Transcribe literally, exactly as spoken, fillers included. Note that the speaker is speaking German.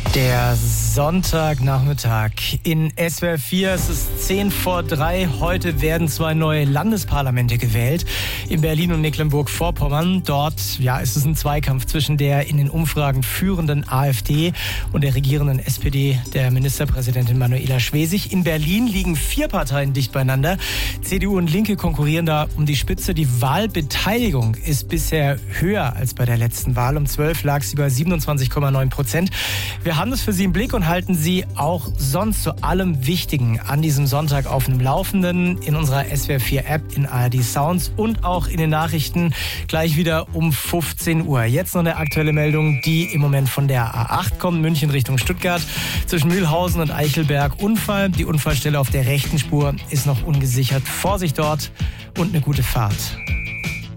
Der Sonntagnachmittag in S W R vier. Es ist zehn vor drei. Heute werden zwei neue Landesparlamente gewählt. In Berlin und Mecklenburg-Vorpommern. Dort ja, ist es ein Zweikampf zwischen der in den Umfragen führenden AfD und der regierenden S P D, der Ministerpräsidentin Manuela Schwesig. In Berlin liegen vier Parteien dicht beieinander. C D U und Linke konkurrieren da um die Spitze. Die Wahlbeteiligung ist bisher höher als bei der letzten Wahl. Um zwölf lag sie bei siebenundzwanzig Komma neun Prozent. Wir haben das für Sie im Blick und halten Sie auch sonst zu allem Wichtigen an diesem Sonntag auf dem Laufenden in unserer S W R vier App, in A R D Sounds und auch in den Nachrichten gleich wieder um fünfzehn Uhr. Jetzt noch eine aktuelle Meldung, die im Moment von der A acht kommt, München Richtung Stuttgart. Zwischen Mühlhausen und Eichelberg Unfall. Die Unfallstelle auf der rechten Spur ist noch ungesichert. Vorsicht dort und eine gute Fahrt.